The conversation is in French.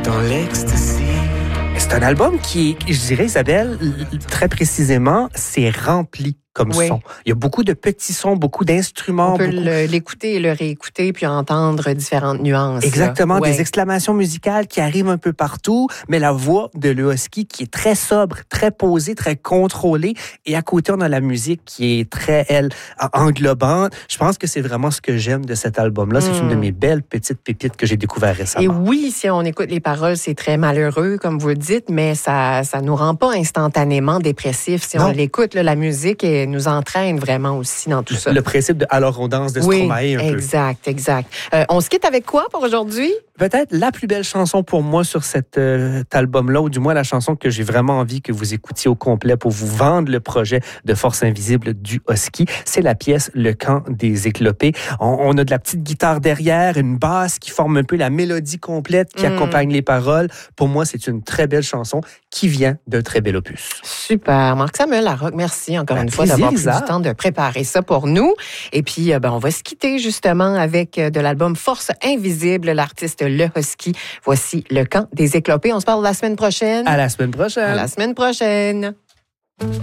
dans l'ecstasy. C'est un album qui, je dirais, Isabelle, très précisément, c'est rempli comme son. Il y a beaucoup de petits sons, beaucoup d'instruments. On peut l'écouter et le réécouter, puis entendre différentes nuances. Exactement, des exclamations musicales qui arrivent un peu partout, mais la voix de Le Husky qui est très sobre, très posée, très contrôlée. Et à côté, on a la musique qui est très, elle, englobante. Je pense que c'est vraiment ce que j'aime de cet album-là. C'est une de mes belles petites pépites que j'ai découvert récemment. Et oui, si on écoute les paroles, c'est très malheureux, comme vous le dites, mais ça nous rend pas instantanément dépressifs. Si on l'écoute, la musique nous entraîne vraiment aussi dans tout ça. Le principe de « Alors on danse » de Stromae un peu. Exact. On se quitte avec quoi pour aujourd'hui? Peut-être la plus belle chanson pour moi sur cet album-là, ou du moins la chanson que j'ai vraiment envie que vous écoutiez au complet pour vous vendre le projet de Force Invisible du Husky. C'est la pièce « Le camp des éclopés ». On a de la petite guitare derrière, une basse qui forme un peu la mélodie complète qui accompagne les paroles. Pour moi, c'est une très belle chanson qui vient d'un très bel opus. Super. Marc-Samuel Larocque, merci encore une fois d'avoir pris du temps de préparer ça pour nous. Et puis, on va se quitter justement avec de l'album Force Invisible, l'artiste Le Husky. Voici Le camp des éclopés. On se parle la semaine prochaine. À la semaine prochaine. À la semaine prochaine.